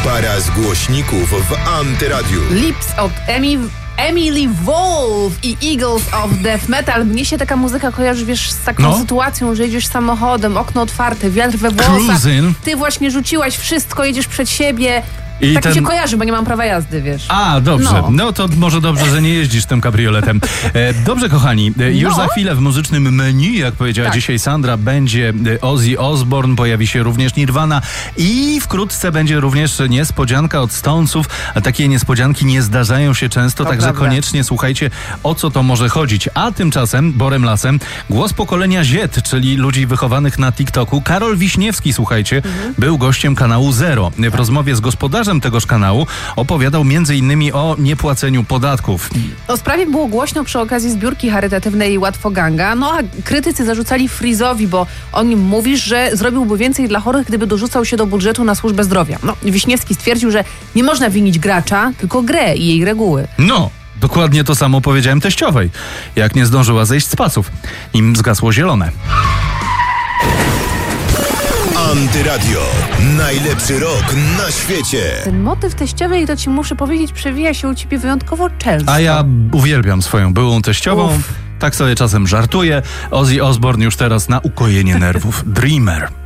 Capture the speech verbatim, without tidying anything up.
Para z głośników w Antyradiu. Lips od Emi... Emily Wolf i Eagles of Death Metal. Mnie się taka muzyka kojarzy, wiesz, z taką no. sytuacją, że jedziesz samochodem, okno otwarte, wiatr we włosach. Cruising. Ty właśnie rzuciłaś wszystko, jedziesz przed siebie. I tak ten... mi się kojarzy, bo nie mam prawa jazdy, wiesz. A, dobrze. No, no to może dobrze, że nie jeździsz tym kabrioletem. E, dobrze, kochani. E, już no. za chwilę w muzycznym menu, jak powiedziała tak. dzisiaj Sandra, będzie Ozzy Osbourne, pojawi się również Nirvana i wkrótce będzie również niespodzianka od Stonesów. A takie niespodzianki nie zdarzają się często, to także prawda. Koniecznie słuchajcie, o co to może chodzić. A tymczasem, Borem Lasem, głos pokolenia Z, czyli ludzi wychowanych na TikToku, Karol Wiśniewski, słuchajcie, mhm. był gościem kanału Zero. W rozmowie z gospodarzem tegoż kanału opowiadał między innymi o niepłaceniu podatków. O sprawie było głośno przy okazji zbiórki charytatywnej Łatwoganga, no a krytycy zarzucali Freeze'owi, bo on mówi, że zrobiłby więcej dla chorych, gdyby dorzucał się do budżetu na służbę zdrowia. No, Wiśniewski stwierdził, że nie można winić gracza, tylko grę i jej reguły. No! Dokładnie to samo powiedziałem teściowej, jak nie zdążyła zejść z pasów. Im zgasło zielone. Antyradio. Najlepszy rok na świecie. Ten motyw teściowej, to ci muszę powiedzieć, przewija się u ciebie wyjątkowo często. A ja uwielbiam swoją byłą teściową. Uf. Tak sobie czasem żartuję. Ozzy Osbourne już teraz na ukojenie nerwów. Dreamer.